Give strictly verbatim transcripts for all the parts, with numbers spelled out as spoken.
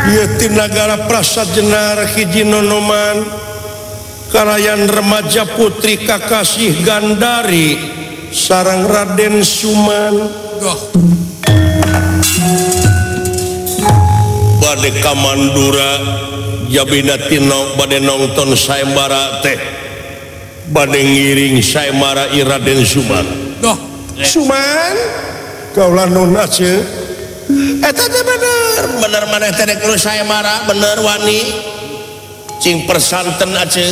ieu ti nagara Prasajenar hiji nonoman karayan remaja putri Kakasih Gandari sareng Raden Suman bade ka Mandura jabina tino bade nongton sayembara teh bade ngiring sayembara i Raden Suman Doh, Suman kaulah nona ce eta teh bener bener maneh teh dek lu sayembara bener wani cing persanten ace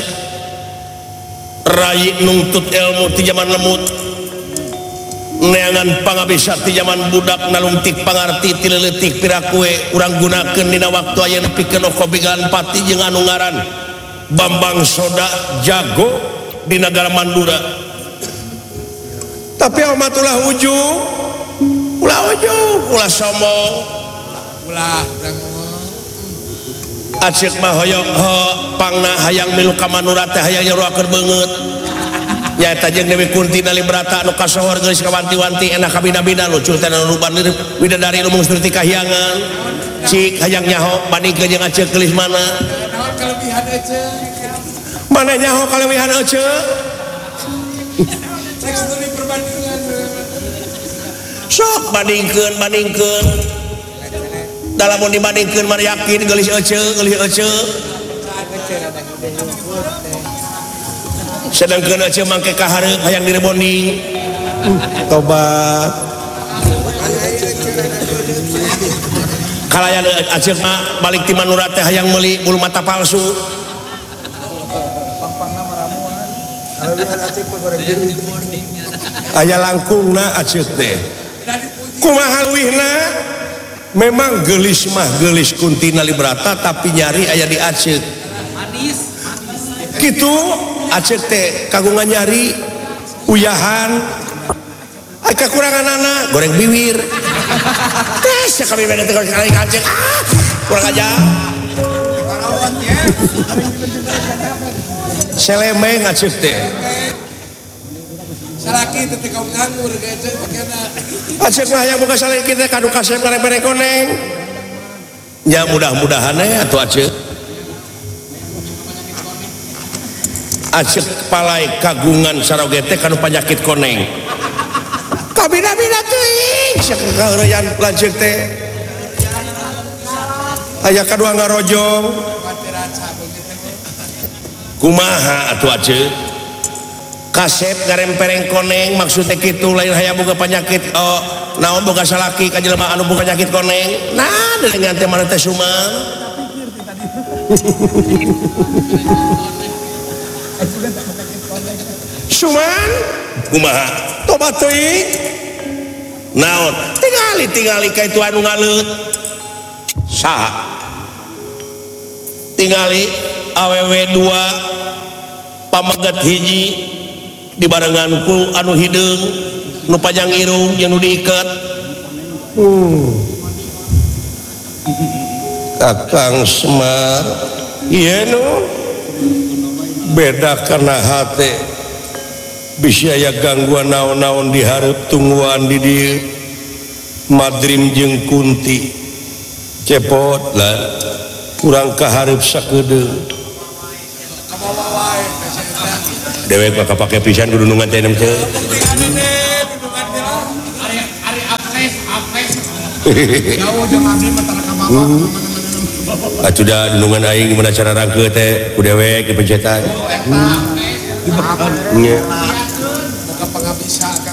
rai nungtut ilmu ti zaman lemut neangan pangabisa ti zaman budak nalungtik pangarti ti leutik pirakue urang gunakeun dina waktu ayeuna pikeun kobigan pati jeung anu ngaran Bambang Soda jago di negara Mandura tapi almatulah ujung ulah ujung ulah sombong ulah acik mah hoyong ho pangna hayang milu ka Manura teh hayang nyaruakeun beungeut nyaeta jeung Dewi Kunti Nalibrata anu kasohor geus kawanti-wanti enak kabina-bina lucu teh anu ruban widadari nu mung seperti kahyangan cik hayang nyaho bandingkeun jeung aceuk geulis mana kelebihan aja mana nyaho kalewihan ece seks studi perbandingan sok bandingkeun bandingkeun dalam mau dibandingkeun mah yakin geulis ece geulis ece sedangkeun ece mangke kahareup hayang direbonding tobat kalayan aceuk mah balik ti Manura teh hayang meuli bulu mata palsu aya langkungna aceuk teh kumaha leuwihna memang geulis mah geulis Kunti Nalibrata tapi nyari aya di aceuk kitu aceuk teh kagungan nyari uyahan aya kakuranganana goreng bibir teh sakali beda teh kali aceuk ah kurang aja selemeng aceuk teh salaki teh kaum nganggur ge pakena aceuk mah hayang boga salaki teh kadu kasep mere koneng nya mudah-mudahan aya atuh aceuk aceuk palai kagungan saroge teh kanu panyakit koneng kabina-bina teuing sakeureuyan lanceuk teh aya kadua ngarojong kumaha atuh aceuk kasep garempereng koneng maksudnya kitu lain hayang boga panyakit oh naon boga salaki ka jelema anu boga panyakit koneng nah dengan teh mana teh Suman Suman kumaha tobat teuing naon tingali tingali ka itu anu ngaleut saha tingali awewe dua pamegat hiji dibarenganku anu hideung nu panjang irung jeung nu diiket hmm. Kakang Semar ieu nu beda kana hate bisa aya gangguan naon-naon di hareup tungguan di dieu Madrim jeung Kunti cepot lah urang kahareup sakedeung dewek bakal pakai pisan kudu nungan teh nem teh ari apes apes jauh jeung abdi mah tara ka bawah atuh da nungan aing gimana cara rangkeu teh ku dewek ke pencetan nya boga pangabisa ka